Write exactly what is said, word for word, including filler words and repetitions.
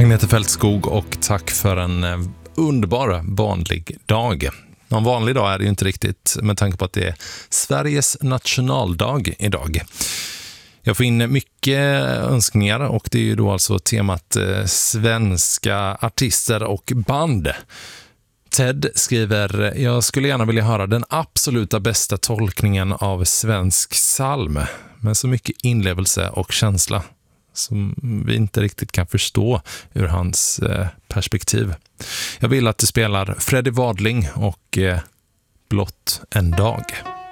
Agneta Fältskog och tack för en eh, underbar vanlig dag. Någon vanlig dag är det ju inte riktigt med tanke på att det är Sveriges nationaldag idag. Jag får in mycket önskningar och det är ju då alltså temat eh, svenska artister och band. Ted skriver, jag skulle gärna vilja höra den absoluta bästa tolkningen av svensk psalm med så mycket inlevelse och känsla som vi inte riktigt kan förstå ur hans eh, perspektiv. Jag vill att du spelar Freddie Wadling och eh, Blott en dag.